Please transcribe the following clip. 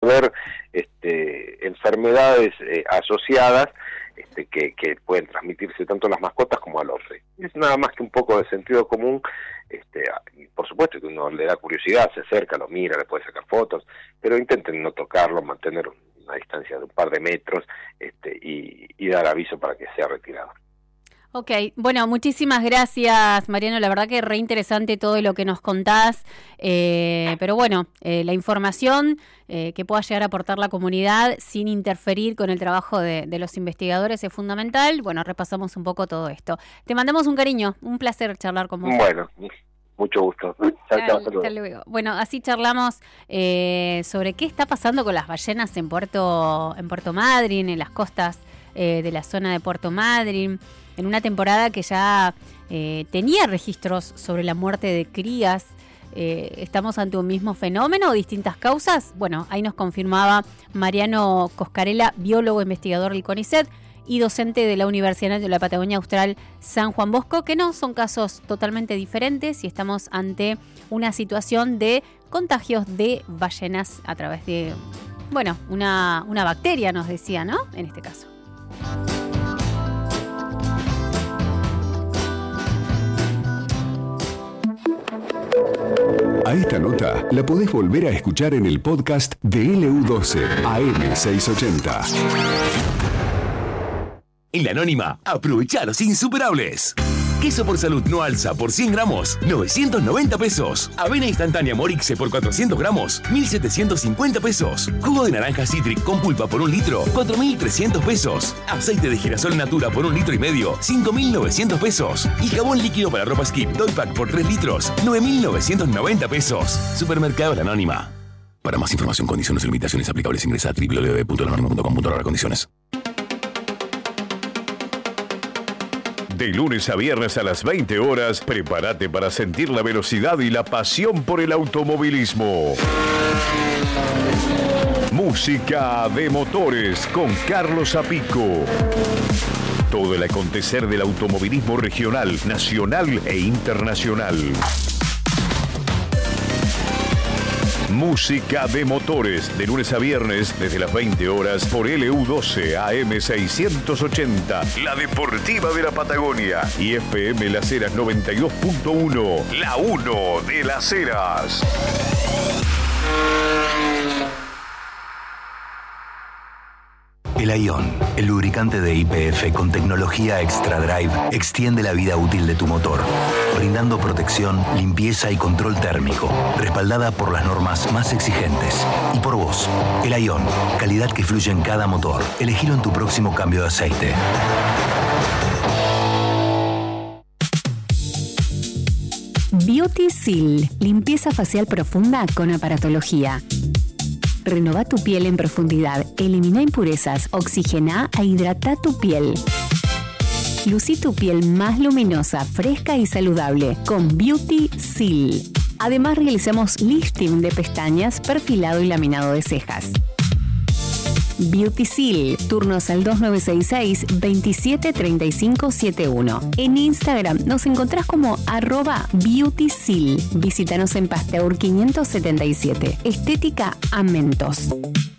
ver enfermedades asociadas que pueden transmitirse tanto a las mascotas como al hombre. Es nada más que un poco de sentido común, y por supuesto que uno le da curiosidad, se acerca, lo mira, le puede sacar fotos, pero intenten no tocarlo, mantener una distancia de un par de metros y dar aviso para que sea retirado. Ok, bueno, muchísimas gracias, Mariano, la verdad que re interesante todo lo que nos contás, pero bueno, la información que pueda llegar a aportar la comunidad sin interferir con el trabajo de los investigadores es fundamental. Bueno, repasamos un poco todo esto. Te mandamos un cariño, un placer charlar con vos. Bueno, mucho gusto. Hasta luego. Bueno, así charlamos sobre qué está pasando con las ballenas en Puerto Madryn, en las costas de la zona de Puerto Madryn, en una temporada que ya tenía registros sobre la muerte de crías. ¿Estamos ante un mismo fenómeno o distintas causas? Bueno, ahí nos confirmaba Mariano Coscarella, biólogo investigador del CONICET y docente de la Universidad de la Patagonia Austral San Juan Bosco, que no son casos totalmente diferentes y estamos ante una situación de contagios de ballenas a través de, bueno, una bacteria, nos decía, ¿no? En este caso. A esta nota la podés volver a escuchar en el podcast de LU12 AM680. En La Anónima, aprovecha los insuperables. Queso por salud no alza por 100 gramos, 990 pesos. Avena instantánea Morixe por 400 gramos, 1.750 pesos. Jugo de naranja Citric con pulpa por 1 litro, 4.300 pesos. Aceite de girasol Natura por 1,5 litros, 5.900 pesos. Y jabón líquido para ropa Skip Doy Pack por 3 litros, 9.990 pesos. Supermercado La Anónima. Para más información, condiciones y limitaciones aplicables, ingresa a www.lanonima.com.ar/condiciones. De lunes a viernes a las 20 horas, prepárate para sentir la velocidad y la pasión por el automovilismo. Música de motores con Carlos Zapico. Todo el acontecer del automovilismo regional, nacional e internacional. Música de motores, de lunes a viernes, desde las 20 horas, por LU12 AM680, la deportiva de la Patagonia, y FM Las Heras 92.1, la 1 de Las Heras. El Aion, el lubricante de YPF con tecnología Extra Drive, extiende la vida útil de tu motor, brindando protección, limpieza y control térmico, respaldada por las normas más exigentes. Y por vos, el Aion, calidad que fluye en cada motor. Elegilo en tu próximo cambio de aceite. Beauty Seal, limpieza facial profunda con aparatología. Renova tu piel en profundidad, elimina impurezas, oxigena e hidrata tu piel. Lucí tu piel más luminosa, fresca y saludable con Beauty Seal. Además realizamos lifting de pestañas, perfilado y laminado de cejas. Beauty Seal, turnos al 2966-273571. En Instagram nos encontrás como @BeautySeal. Visítanos en Pasteur 577. Estética a Mentos.